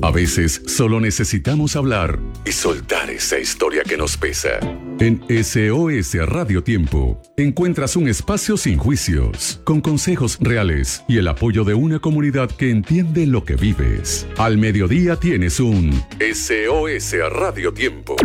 A veces solo necesitamos hablar y soltar esa historia que nos pesa. En SOS Radio Tiempo encuentras un espacio sin juicios, con consejos reales y el apoyo de una comunidad que entiende lo que vives. Al mediodía tienes un SOS Radio Tiempo.